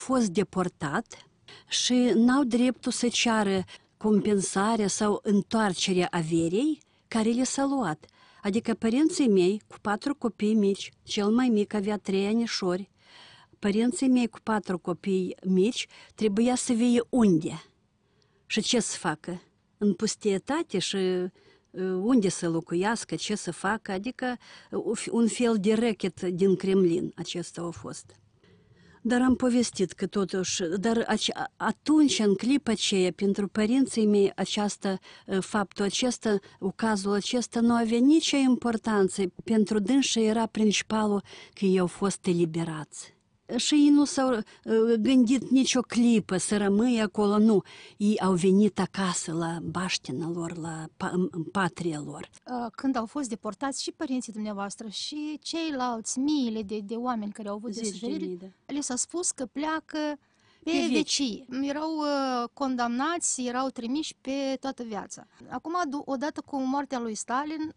fost deportat și n-au dreptul să ceară compensarea sau întoarcerea averii care le s-a luat. Adică părinții mei cu 4 copii mici, cel mai mic avea 3 anișori, părinții mei cu 4 copii mici trebuia să vie unde? Și ce să facă? În pustietate și unde să locuiască, ce să facă? Adică un fel de rechet din Kremlin acesta a fost. Dar am povestit că totuși, atunci, în clipa aceea, pentru părinții mei, faptul acesta, cazul acesta nu avea nicio importanță. Pentru dânsii era principalul că ei au fost eliberați. Și ei nu s-au gândit nicio clipă să rămâie acolo, nu. Ei au venit acasă, la baștina lor, în patria lor. Când au fost deportați și părinții dumneavoastră și ceilalți miile de oameni care au avut de suferit, le s-a spus că pleacă pe vecie. Erau condamnați, erau trimiși pe toată viața. Acum, odată cu moartea lui Stalin,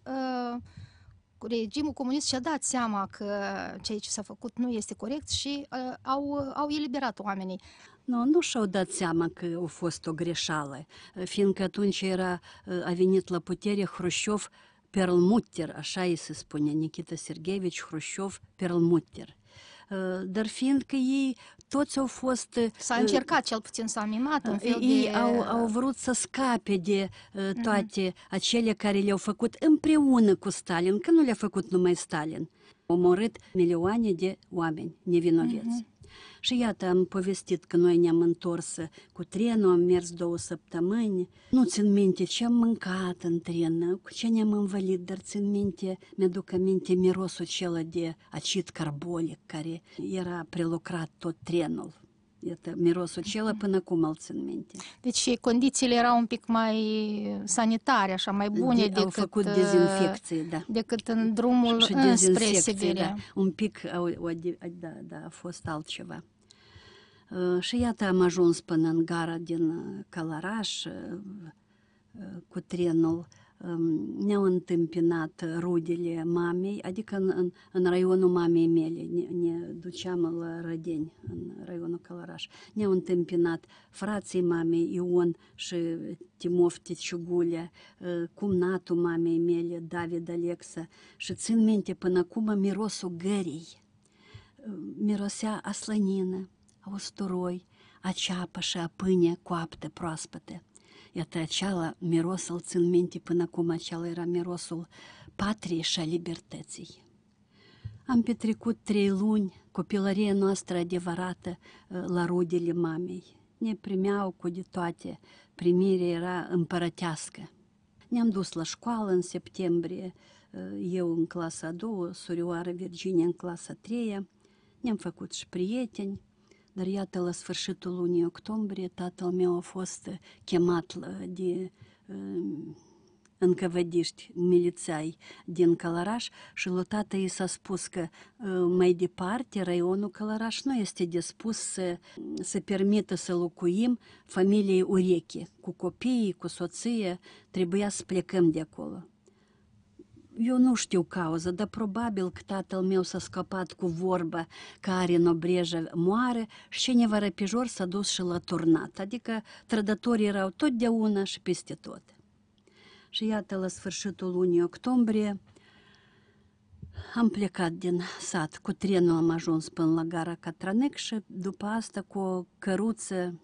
regimul comunist și-a dat seama că ceea ce s-a făcut nu este corect și au eliberat oamenii. Nu și-au dat seama că a fost o greșeală, fiindcă atunci a venit la putere Hrușciov Perlmutter, așa îi se spune, Nikita Sergeevici Hrușciov Perlmutter. Dar fiindcă ei toți au fost... S-a încercat cel puțin, s-a mimat un fel ei au vrut să scape de toate acele care le-au făcut împreună cu Stalin, că nu le-a făcut numai Stalin. Au omorât milioane de oameni nevinoveți. Și iată, am povestit că noi ne-am întors cu trenul, am mers 2 săptămâni. Nu țin minte ce am mâncat în tren, cu ce ne-am învălit, dar țin minte, mi-aduc aminte mirosul acela de acid carbolic care era prelucrat tot trenul. Iată, mirosul acela până acum îl țin minte. Deci condițiile erau un pic mai sanitare, așa, mai bune Au făcut dezinfecție, da. Decât în drumul înspre Siberia. Da. Un pic, a fost altceva. Și iată, am ajuns până în gara din Călăraș cu trenul. Ne-au întâmpinat rudele mamei, adică în raionul mamei mele, ne duceam la Rădeni, în raionul Călăraș. Ne-au întâmpinat frații mamei, Ion și Timov Teciugulea, cumnatul mamei mele, David Alexa, și țin minte până acum mirosul gării. Mirosea a slănină, a usturoi, a ceapă și a pâine coaptă, proaspătă. Iată, acela miros îl țin minte până acum, acela era mirosul patriei și a libertății. Am petrecut 3 luni, copilăria noastră adevărată, la rudele mamei. Ne primeau cu de toate, primirea era împărătească. Ne-am dus la școală în septembrie, eu în clasa a 2, surioară Virginia în clasa a 3, ne-am făcut și prieteni. Dar iată, la sfârșitul lunii octombrie, tatăl meu a fost chemat de încăvădiști, milițai din Călăraș și lui tată i s-a spus că mai departe raionul Călăraș nu este dispus să permită să locuim familiei ureche, cu copiii, cu soție, trebuia să plecăm de acolo. Eu nu știu cauza, dar probabil că tatăl meu s-a scăpat cu vorba că are în obrejă moare și cineva răpijor s-a dus și l-a turnat. Adică trădătorii erau totdeauna și peste tot. Și iată, la sfârșitul lunii octombrie am plecat din sat. Cu trenul am ajuns până la gara Catranec și după asta cu o căruță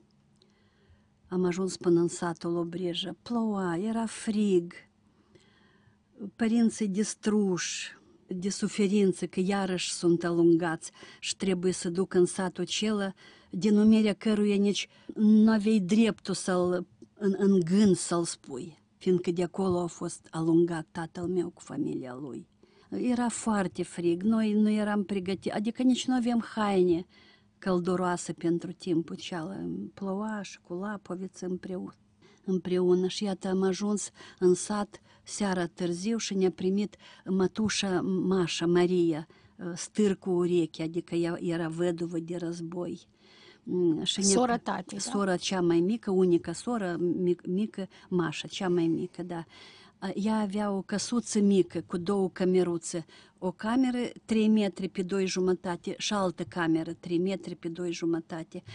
am ajuns până în satul Obrejă. Ploua, era frig. Părinții distruși de suferință că iarăși sunt alungați și trebuie să duc în satul acela, denumirea căruia nici nu aveai dreptul în gând să-l spui, fiindcă de acolo a fost alungat tatăl meu cu familia lui. Era foarte frig, noi nu eram pregătiți, adică nici nu aveam haine călduroase pentru timpul acela, ploua și cu lapoviță împreună și iată am ajuns în sat seara târziu și ne-a primit mătușa Mașa, Maria, stârcu ureche, adică ea era văduvă de război. Sora tatei, da? Sora cea mai mică, unica soră mică, Mașa, cea mai mică, da. Ea avea o căsuță mică cu 2 cameruțe, o cameră 3 metri pe 2 jumătate și altă cameră 3 metri pe 2 jumătate.